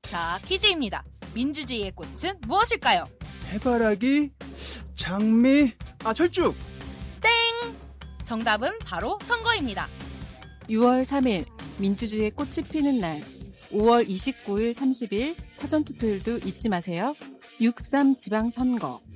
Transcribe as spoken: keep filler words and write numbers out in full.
자, 퀴즈입니다. 민주주의의 꽃은 무엇일까요? 해바라기, 장미, 아 철쭉. 땡! 정답은 바로 선거입니다. 유월 삼일 민주주의의 꽃이 피는 날, 오월 이십구일, 삼십일 사전투표일도 잊지 마세요. 육삼 지방선거.